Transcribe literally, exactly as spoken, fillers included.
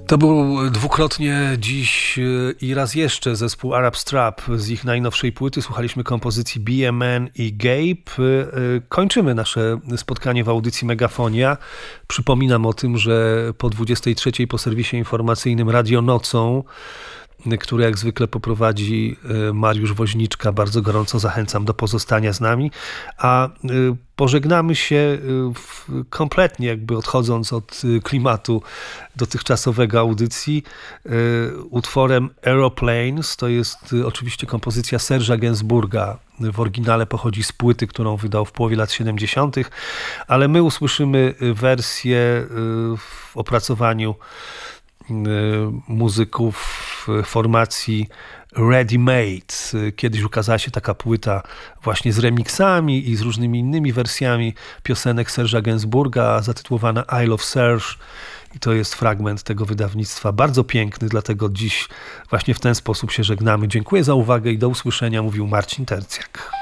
To był dwukrotnie dziś i raz jeszcze zespół Arab Strap z ich najnowszej płyty. Słuchaliśmy kompozycji Be a Man i Gabe. Kończymy nasze spotkanie w audycji Megafonia. Przypominam o tym, że po dwudziestej trzeciej po serwisie informacyjnym Radio Nocą, który jak zwykle poprowadzi Mariusz Woźniczka. Bardzo gorąco zachęcam do pozostania z nami, a pożegnamy się kompletnie, jakby odchodząc od klimatu dotychczasowego audycji, utworem Aeroplanes. To jest oczywiście kompozycja Serge'a Gainsbourga. W oryginale pochodzi z płyty, którą wydał w połowie lat siedemdziesiątych, ale my usłyszymy wersję w opracowaniu muzyków formacji Ready Made. Kiedyś ukazała się taka płyta właśnie z remixami i z różnymi innymi wersjami piosenek Serge'a Gainsbourga zatytułowana I Love Serge i to jest fragment tego wydawnictwa, bardzo piękny, dlatego dziś właśnie w ten sposób się żegnamy. Dziękuję za uwagę i do usłyszenia, mówił Marcin Tercjak.